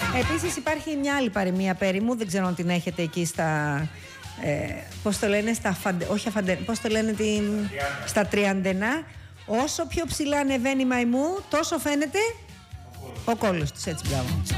Επίσης υπάρχει μια άλλη παροιμία περί μου, δεν ξέρω αν την έχετε εκεί στα... πώς το λένε, στα τριαντενά. Όσο πιο ψηλά ανεβαίνει η μαϊμού, τόσο φαίνεται ο κόλλος της, έτσι, μπράβο.